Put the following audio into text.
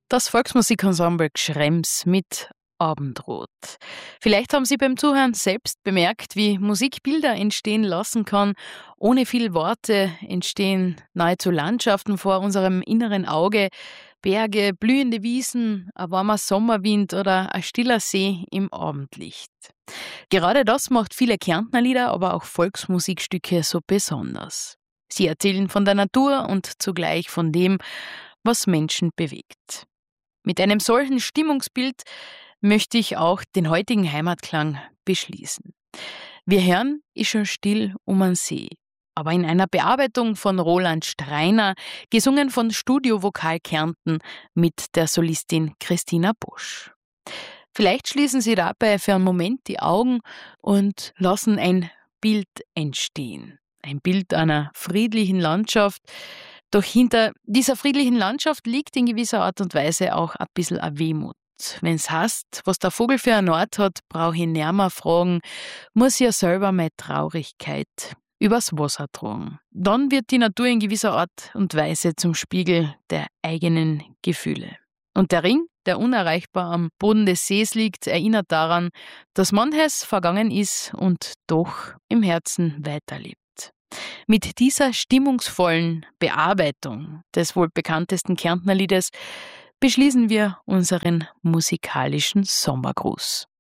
Das Volksmusikensemble Gschrems mit Abendrot. Vielleicht haben Sie beim Zuhören selbst bemerkt, wie Musik Bilder entstehen lassen kann. Ohne viel Worte entstehen nahezu Landschaften vor unserem inneren Auge. Berge, blühende Wiesen, ein warmer Sommerwind oder ein stiller See im Abendlicht. Gerade das macht viele Kärntnerlieder, aber auch Volksmusikstücke so besonders. Sie erzählen von der Natur und zugleich von dem, was Menschen bewegt. Mit einem solchen Stimmungsbild möchte ich auch den heutigen Heimatklang beschließen. Wir hören Ist schon still um einen See, aber in einer Bearbeitung von Roland Streiner, gesungen von Studio Vokal Kärnten mit der Solistin Christina Bosch. Vielleicht schließen Sie dabei für einen Moment die Augen und lassen ein Bild entstehen. Ein Bild einer friedlichen Landschaft. Doch hinter dieser friedlichen Landschaft liegt in gewisser Art und Weise auch ein bisschen eine Wehmut. Wenn's heißt, was der Vogel für eine Art hat, brauche ich nimmer fragen, muss ich ja selber meine Traurigkeit übers Wasser tragen. Dann wird die Natur in gewisser Art und Weise zum Spiegel der eigenen Gefühle. Und der Ring, der unerreichbar am Boden des Sees liegt, erinnert daran, dass manches vergangen ist und doch im Herzen weiterlebt. Mit dieser stimmungsvollen Bearbeitung des wohl bekanntesten Kärntnerliedes beschließen wir unseren musikalischen Sommergruß.